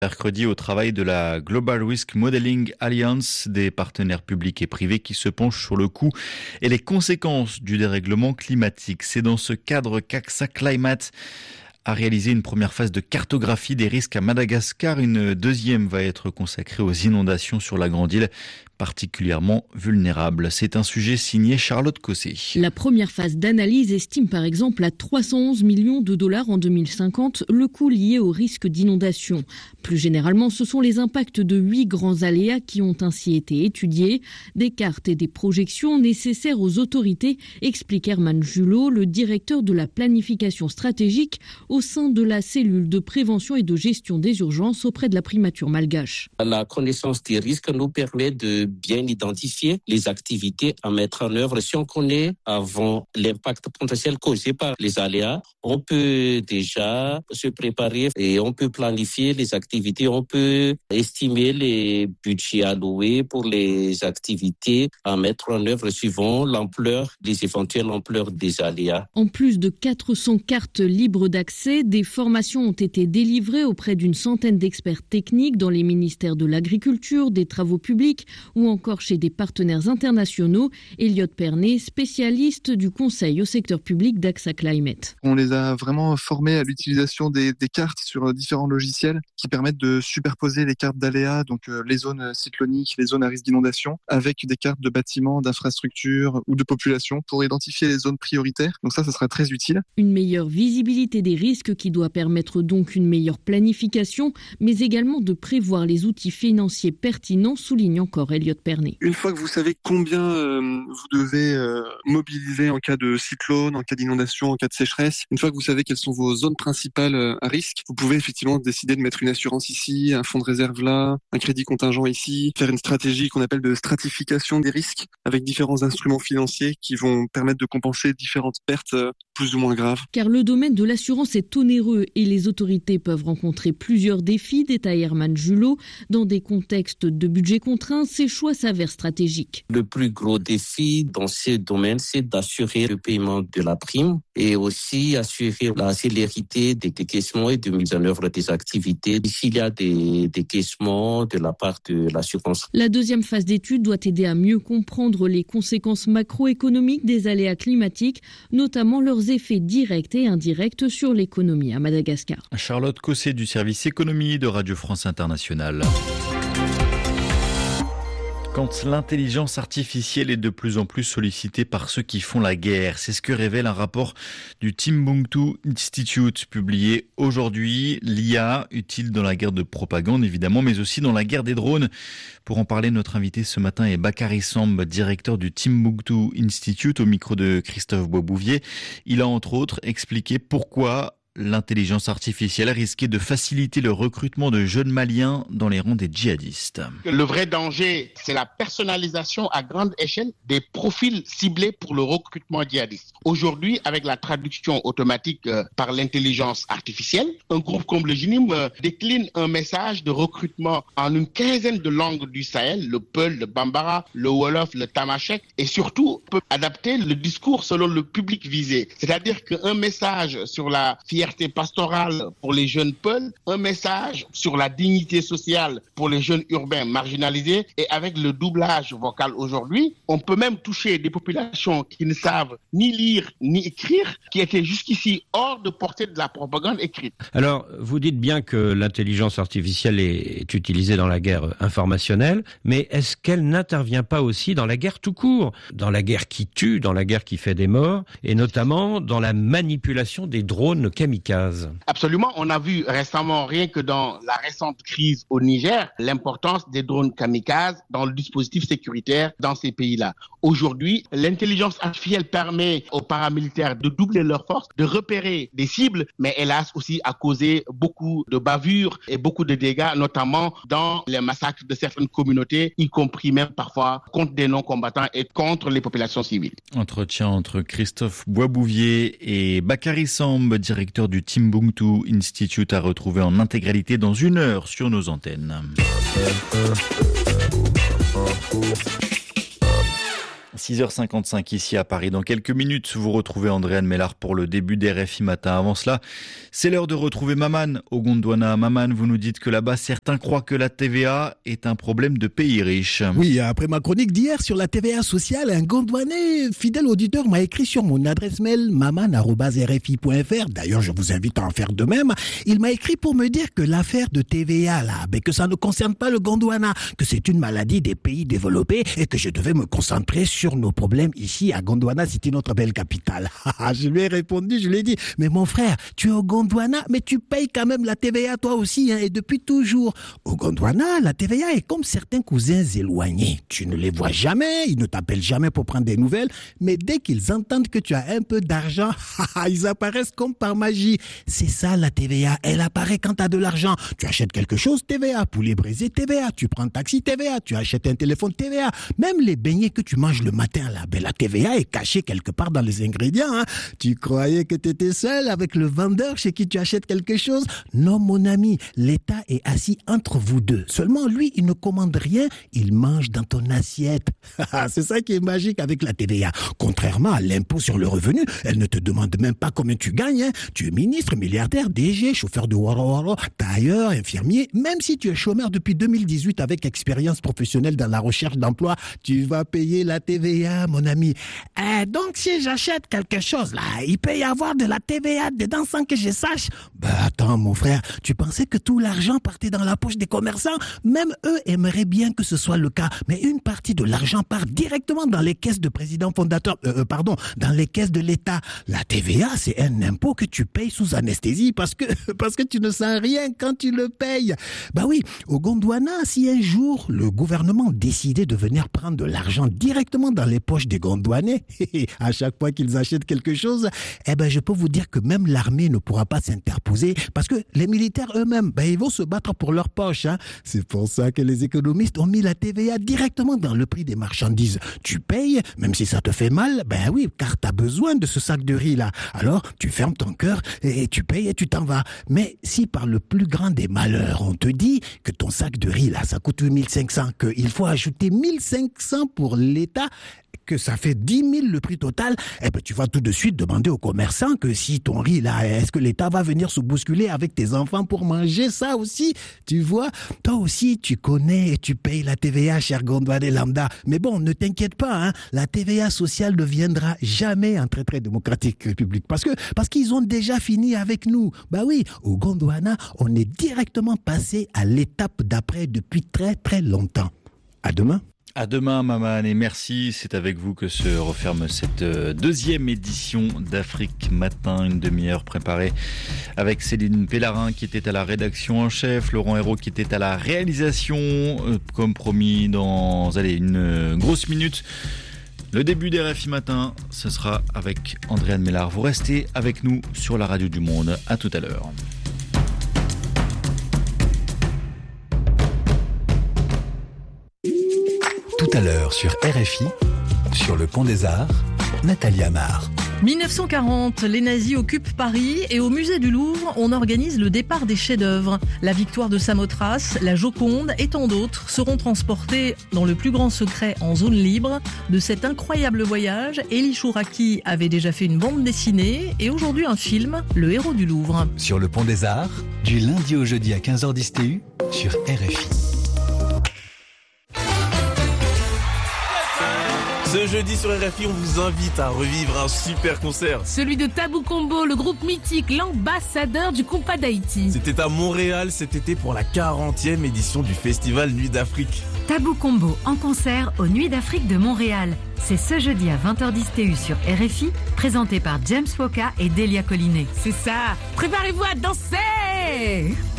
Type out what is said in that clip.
Mercredi, au travail de la Global Risk Modeling Alliance, des partenaires publics et privés qui se penchent sur le coût et les conséquences du dérèglement climatique. C'est dans ce cadre qu'AXA Climate a réalisé une première phase de cartographie des risques à Madagascar. Une deuxième va être consacrée aux inondations sur la Grande Île, particulièrement vulnérables. C'est un sujet signé Charlotte Cossé. La première phase d'analyse estime par exemple à 311 millions de dollars en 2050 le coût lié au risque d'inondation. Plus généralement, ce sont les impacts de 8 grands aléas qui ont ainsi été étudiés. Des cartes et des projections nécessaires aux autorités, explique Herman Julot, le directeur de la planification stratégique au sein de la cellule de prévention et de gestion des urgences auprès de la primature malgache. La connaissance des risques nous permet de bien identifier les activités à mettre en œuvre. Si on connaît avant l'impact potentiel causé par les aléas, on peut déjà se préparer et on peut planifier les activités. On peut estimer les budgets alloués pour les activités à mettre en œuvre suivant l'ampleur, les éventuelles ampleurs des aléas. En plus de 400 cartes libres d'accès, des formations ont été délivrées auprès d'une centaine d'experts techniques dans les ministères de l'Agriculture, des Travaux publics ou encore chez des partenaires internationaux. Elliot Pernet, spécialiste du conseil au secteur public d'AXA Climate. On les a vraiment formés à l'utilisation des cartes sur différents logiciels qui permettent de superposer les cartes d'aléas, donc les zones cycloniques, les zones à risque d'inondation, avec des cartes de bâtiments, d'infrastructures ou de population pour identifier les zones prioritaires. Donc ça sera très utile. Une meilleure visibilité des risques qui doit permettre donc une meilleure planification, mais également de prévoir les outils financiers pertinents, souligne encore Elliot Pernet. Une fois que vous savez combien vous devez mobiliser en cas de cyclone, en cas d'inondation, en cas de sécheresse, une fois que vous savez quelles sont vos zones principales à risque, vous pouvez effectivement décider de mettre une assurance ici, un fonds de réserve là, un crédit contingent ici, faire une stratégie qu'on appelle de stratification des risques avec différents instruments financiers qui vont permettre de compenser différentes pertes plus ou moins graves. Car le domaine de l'assurance est onéreux et les autorités peuvent rencontrer plusieurs défis, détaille Herman Julot. Dans des contextes de budget contraint, ces choix s'avèrent stratégiques. Le plus gros défi dans ce domaine, c'est d'assurer le paiement de la prime et aussi assurer la célérité des décaissements et de mise en œuvre des activités s'il y a des décaissements de la part de l'assurance. La deuxième phase d'étude doit aider à mieux comprendre les conséquences macroéconomiques des aléas climatiques, notamment leurs effets directs et indirects sur l'économie à Madagascar. Charlotte Cossé du service économie de Radio France Internationale. Quand l'intelligence artificielle est de plus en plus sollicitée par ceux qui font la guerre, c'est ce que révèle un rapport du Timbuktu Institute publié aujourd'hui. L'IA, utile dans la guerre de propagande évidemment, mais aussi dans la guerre des drones. Pour en parler, notre invité ce matin est Bakary Samb, directeur du Timbuktu Institute, au micro de Christophe Boisbouvier. Il a entre autres expliqué pourquoi l'intelligence artificielle risquait de faciliter le recrutement de jeunes Maliens dans les rangs des djihadistes. Le vrai danger, c'est la personnalisation à grande échelle des profils ciblés pour le recrutement djihadiste. Aujourd'hui, avec la traduction automatique par l'intelligence artificielle, un groupe comme le JNIM décline un message de recrutement en une quinzaine de langues du Sahel, le Peul, le Bambara, le Wolof, le Tamashek, et surtout peut adapter le discours selon le public visé. C'est-à-dire qu'un message sur la fierté pastorale pour les jeunes Peuls, un message sur la dignité sociale pour les jeunes urbains marginalisés, et avec le doublage vocal aujourd'hui, on peut même toucher des populations qui ne savent ni lire ni écrire, qui étaient jusqu'ici hors de portée de la propagande écrite. Alors, vous dites bien que l'intelligence artificielle est utilisée dans la guerre informationnelle, mais est-ce qu'elle n'intervient pas aussi dans la guerre tout court, dans la guerre qui tue, dans la guerre qui fait des morts, et notamment dans la manipulation des drones kamikazes? Absolument, on a vu récemment, rien que dans la récente crise au Niger, l'importance des drones kamikazes dans le dispositif sécuritaire dans ces pays-là. Aujourd'hui, l'intelligence artificielle permet aux paramilitaires de doubler leurs forces, de repérer des cibles, mais hélas aussi a causé beaucoup de bavures et beaucoup de dégâts, notamment dans les massacres de certaines communautés, y compris même parfois contre des non-combattants et contre les populations civiles. Entretien entre Christophe Boisbouvier et Bakary Samb, directeur du Timbuktu Institute, à retrouver en intégralité dans 1 heure sur nos antennes. 6h55 ici à Paris. Dans quelques minutes, vous retrouvez Andréane Mellard pour le début des RFI Matin. Avant cela, c'est l'heure de retrouver Maman au Gondwana. Maman, vous nous dites que là-bas, certains croient que la TVA est un problème de pays riches. Oui, après ma chronique d'hier sur la TVA sociale, un Gondwanais fidèle auditeur m'a écrit sur mon adresse mail maman@rfi.fr. D'ailleurs, je vous invite à en faire de même. Il m'a écrit pour me dire que l'affaire de TVA, là, que ça ne concerne pas le Gondwana, que c'est une maladie des pays développés et que je devais me concentrer sur nos problèmes ici à Gondwana, c'était notre belle capitale. Je lui ai répondu, je lui ai dit, mais mon frère, tu es au Gondwana, mais tu payes quand même la TVA toi aussi, hein, et depuis toujours. Au Gondwana, la TVA est comme certains cousins éloignés. Tu ne les vois jamais, ils ne t'appellent jamais pour prendre des nouvelles, mais dès qu'ils entendent que tu as un peu d'argent, ils apparaissent comme par magie. C'est ça la TVA, elle apparaît quand tu as de l'argent. Tu achètes quelque chose, TVA, poulet braisé, TVA, tu prends un taxi, TVA, tu achètes un téléphone, TVA. Même les beignets que tu manges le matin, là, la TVA est cachée quelque part dans les ingrédients. Hein. Tu croyais que tu étais seul avec le vendeur chez qui tu achètes quelque chose? Non, mon ami, l'État est assis entre vous deux. Seulement, lui, il ne commande rien, il mange dans ton assiette. C'est ça qui est magique avec la TVA. Contrairement à l'impôt sur le revenu, elle ne te demande même pas combien tu gagnes. Hein. Tu es ministre, milliardaire, DG, chauffeur de waro, tailleur, infirmier. Même si tu es chômeur depuis 2018 avec expérience professionnelle dans la recherche d'emploi, tu vas payer la TVA, mon ami. Donc, si j'achète quelque chose, là, il peut y avoir de la TVA dedans sans que je sache. Attends, mon frère, tu pensais que tout l'argent partait dans la poche des commerçants? Même eux aimeraient bien que ce soit le cas. Mais une partie de l'argent part directement dans les caisses de présidents fondateurs, dans les caisses de l'État. La TVA, c'est un impôt que tu payes sous anesthésie parce que tu ne sens rien quand tu le payes. Oui, au Gondwana, si un jour le gouvernement décidait de venir prendre de l'argent directement dans les poches des Gondwanais, à chaque fois qu'ils achètent quelque chose, je peux vous dire que même l'armée ne pourra pas s'interposer parce que les militaires eux-mêmes, ils vont se battre pour leur poche. Hein. C'est pour ça que les économistes ont mis la TVA directement dans le prix des marchandises. Tu payes, même si ça te fait mal, oui, car tu as besoin de ce sac de riz là. Alors, tu fermes ton cœur et tu payes et tu t'en vas. Mais si par le plus grand des malheurs, on te dit que ton sac de riz là, ça coûte 8500, qu'il faut ajouter 1500 pour l'État, que ça fait 10 000 le prix total, tu vas tout de suite demander aux commerçants que si ton riz là, est-ce que l'État va venir se bousculer avec tes enfants pour manger ça aussi? Tu vois, toi aussi tu connais et tu payes la TVA, cher Gondwanais lambda. Mais bon, ne t'inquiète pas, hein, la TVA sociale ne viendra jamais en très très démocratique république parce qu'ils ont déjà fini avec nous. Oui, au Gondwana, on est directement passé à l'étape d'après depuis très très longtemps. À demain. À demain, Maman, et merci. C'est avec vous que se referme cette deuxième édition d'Afrique Matin, une demi-heure préparée avec Céline Pellarin qui était à la rédaction en chef, Laurent Hérault qui était à la réalisation, comme promis dans une grosse minute. Le début des RFI Matin, ce sera avec Andréane Mellard. Vous restez avec nous sur la radio du Monde. À tout à l'heure. Tout à l'heure sur RFI, sur le Pont des Arts, Nathalie Amar. 1940, les nazis occupent Paris et au musée du Louvre, on organise le départ des chefs-d'œuvre. La victoire de Samothrace, la Joconde et tant d'autres seront transportés dans le plus grand secret en zone libre. De cet incroyable voyage, Élie Chouraki avait déjà fait une bande dessinée et aujourd'hui un film, Le Héros du Louvre. Sur le Pont des Arts, du lundi au jeudi à 15h10 TU, sur RFI. Ce jeudi sur RFI, on vous invite à revivre un super concert. Celui de Tabou Combo, le groupe mythique, l'ambassadeur du compas d'Haïti. C'était à Montréal cet été pour la 40e édition du festival Nuit d'Afrique. Tabou Combo en concert aux Nuits d'Afrique de Montréal. C'est ce jeudi à 20h10 TU sur RFI, présenté par James Woka et Delia Collinet. C'est ça, préparez-vous à danser!